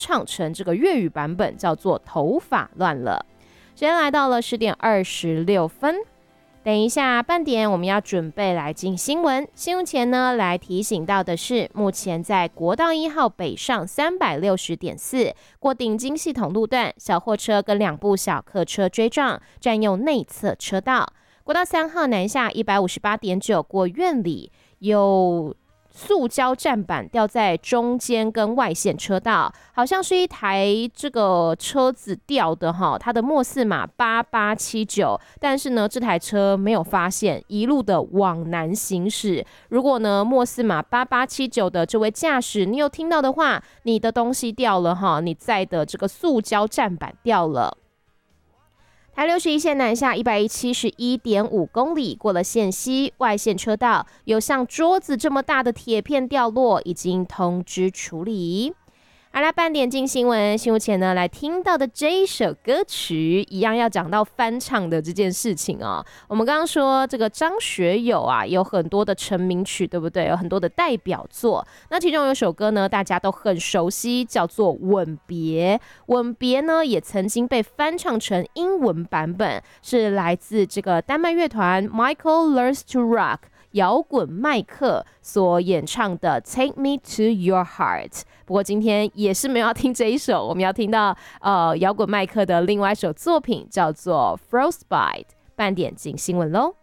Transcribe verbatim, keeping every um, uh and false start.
唱成这个粤语版本，叫做《头发乱了》。时间来到了十点二十六分。等一下半点我们要准备来进新闻，新闻前呢来提醒到的是，目前在国道一号北上 三百六十点四 过顶金系统路段，小货车跟两部小客车追撞，占用内侧车道。国道三号南下 一百五十八点九 过苑里，有塑胶站板掉在中间跟外线车道，好像是一台这个车子掉的哈，它的末四码八八七九，但是呢这台车没有发现，一路的往南行驶。如果呢末四码八八七九的这位驾驶你有听到的话，你的东西掉了哈，你载的这个塑胶站板掉了。台六十一线南下 一百七十一点五 公里，过了线西外线车道，有像桌子这么大的铁片掉落，已经通知处理。好啦，半点进新闻，新闻前呢，来听到的这一首歌曲，一样要讲到翻唱的这件事情哦。我们刚刚说这个张学友啊，有很多的成名曲，对不对？有很多的代表作。那其中有首歌呢，大家都很熟悉，叫做《吻别》。《吻别》呢，也曾经被翻唱成英文版本，是来自这个丹麦乐团 Michael Learns to Rock 摇滚麦克所演唱的 Take Me to Your Heart。不过今天也是没有要听这一首，我们要听到呃摇滚麦克的另外一首作品，叫做 Frostbite。半点进新闻喽。